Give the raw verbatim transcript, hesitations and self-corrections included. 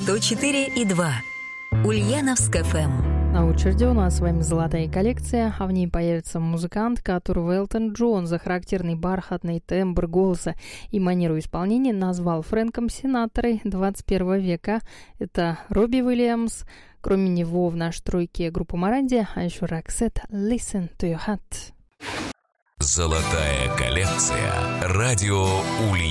сто четыре и два. Ульяновск эф эм. На очереди у нас с вами золотая коллекция, а в ней появится музыкант, которого Элтон Джон за характерный бархатный тембр голоса и манеру исполнения назвал Фрэнком Синатрой двадцать первого века. Это Робби Уильямс. Кроме него в нашей тройке группа Моранди, а еще Roxette «Listen to your heart». Золотая коллекция. Радио Ульяновск.